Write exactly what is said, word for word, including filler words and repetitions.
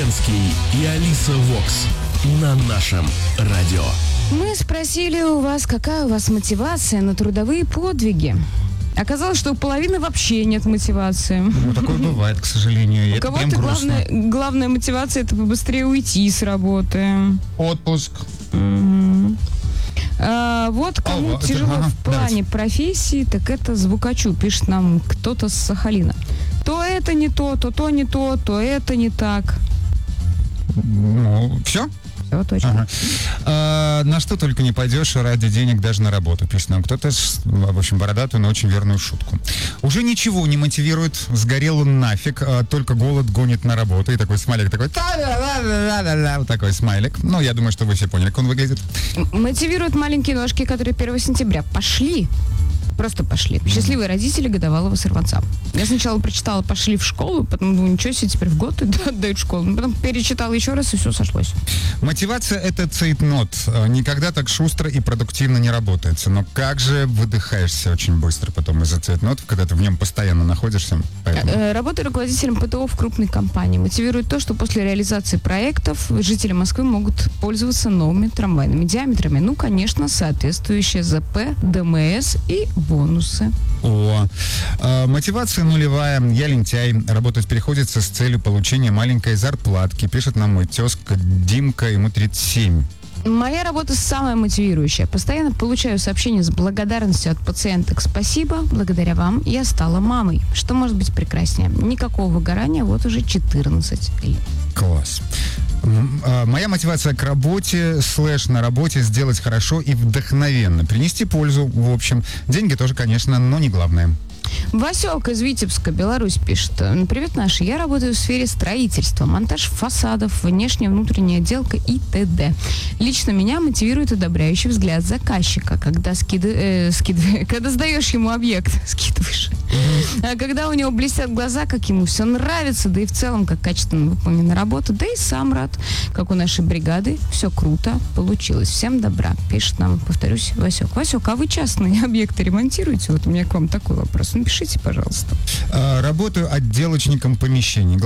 Ленский и Алиса Вокс на нашем радио. Мы спросили у вас, какая у вас мотивация на трудовые подвиги. Оказалось, что у половины вообще нет мотивации. Ну, такое бывает, к сожалению. У кого-то главная, главная мотивация — это побыстрее уйти с работы. Отпуск. Угу. А, вот кому О, тяжело это, ага, в плане давайте. профессии, так это звукачу, пишет нам кто-то с Сахалина. То это не то, то то не то, то это не так. Ну, все? Все, точно. Ага. А, на что только не пойдешь ради денег, даже на работу, пишет нам кто-то, в общем, бородатую, но очень верную шутку. Уже ничего не мотивирует, сгорел он нафиг, а только голод гонит на работу. И такой смайлик такой, вот такой смайлик. Ну, я думаю, что вы все поняли, как он выглядит. Мотивируют маленькие ножки, которые первого сентября пошли. Просто пошли. Счастливые родители годовалого сорванца. Я сначала прочитала «пошли в школу», потом думаю, ничего себе, теперь в год отдают школу. Потом перечитала еще раз, и все сошлось. Мотивация — это цейтнот. Никогда так шустро и продуктивно не работается. Но как же выдыхаешься очень быстро потом из-за цейтнотов, когда ты в нем постоянно находишься. Поэтому... Работа руководителем ПТО в крупной компании мотивирует то, что после реализации проектов жители Москвы могут пользоваться новыми трамвайными диаметрами. Ну, конечно, соответствующие ЗП, ДМС и бонусы. О, э, мотивация нулевая. Я лентяй. Работать приходится с целью получения маленькой зарплатки. Пишет нам мой тезка Димка, ему тридцать семь. Моя работа самая мотивирующая. Постоянно получаю сообщения с благодарностью от пациенток. Спасибо, благодаря вам я стала мамой. Что может быть прекраснее? Никакого выгорания вот уже четырнадцать лет. Класс. Моя мотивация к работе, слэш на работе, сделать хорошо и вдохновенно. Принести пользу, в общем. Деньги тоже, конечно, но не главное. Васек из Витебска, Беларусь, пишет. Привет, наши. Я работаю в сфере строительства, монтаж фасадов, внешняя, внутренняя отделка и т.д. Лично меня мотивирует одобряющий взгляд заказчика, когда скиды, э, скид, когда сдаешь ему объект, скидываешь. А когда у него блестят глаза, как ему все нравится, да и в целом, как качественно выполнена работа, да и сам рад, как у нашей бригады все круто получилось. Всем добра, пишет нам, повторюсь, Васек. Васек, а вы частные объекты ремонтируете? Вот у меня к вам такой вопрос. Напишите, пожалуйста. Работаю отделочником помещений.